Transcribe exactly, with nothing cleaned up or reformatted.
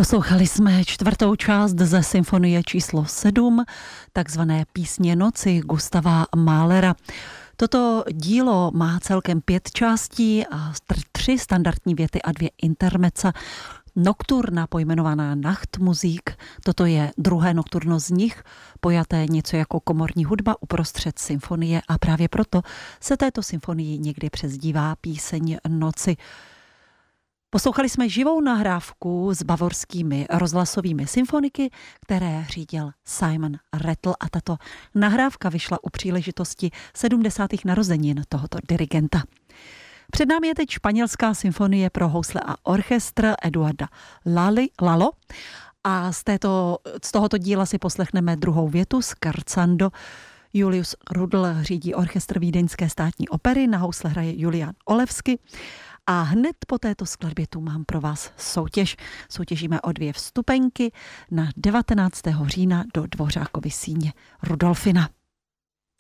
Poslouchali jsme čtvrtou část ze symfonie číslo sedm, takzvané Písně noci Gustava Mahlera. Toto dílo má celkem pět částí a tři standardní věty a dvě intermezza. Nokturna pojmenovaná Nachtmusik, toto je druhé nokturno z nich, pojaté něco jako komorní hudba uprostřed symfonie a právě proto se této symfonii někdy přezdívá Píseň noci. Poslouchali jsme živou nahrávku s bavorskými rozhlasovými symfoniky, které řídil Simon Rattle a tato nahrávka vyšla u příležitosti sedmdesátých narozenin tohoto dirigenta. Před námi je teď španělská symfonie pro housle a orchestr Eduarda Lali, Lalo a z, této, z tohoto díla si poslechneme druhou větu Scherzando. Julius Rudl řídí orchestr Vídeňské státní opery, na housle hraje Julian Olevsky. A hned po této skladbě tu mám pro vás soutěž. Soutěžíme o dvě vstupenky na devatenáctého října do Dvořákovy síně Rudolfina.